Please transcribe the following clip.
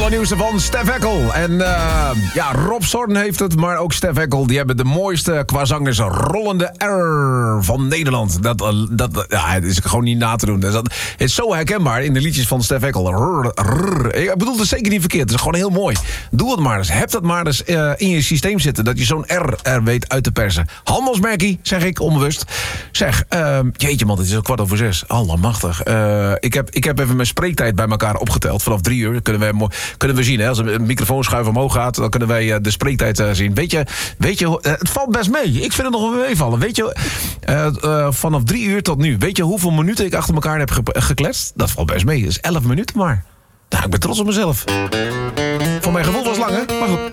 allernieuwste van Stef Eckel. En Rob Zorn heeft het, maar ook Stef Eckel. Die hebben de mooiste qua zangers rollende R van Nederland. Het is gewoon niet na te doen. Het is zo herkenbaar in de liedjes van Stef Eckel. Ik bedoel het zeker niet verkeerd. Het is gewoon heel mooi. Doe het maar eens. Heb dat maar eens in je systeem zitten. Dat je zo'n R er weet uit te persen. Handelsmerkie, zeg ik onbewust. Zeg, jeetje man, het is al 5:15. Allemachtig. Ik heb even mijn spreektijd bij elkaar opgeteld. Vanaf 3 uur kunnen we zien. Hè? Als een microfoonschuif omhoog gaat, dan kunnen wij de spreektijd zien. Weet je, het valt best mee. Ik vind het nog wel meevallen. Weet je, vanaf 3 uur tot nu. Weet je hoeveel minuten ik achter elkaar heb gekletst? Dat valt best mee. Dat is 11 minuten maar. Nou, ik ben trots op mezelf. Voor mijn gevoel was het lang, hè? Maar goed.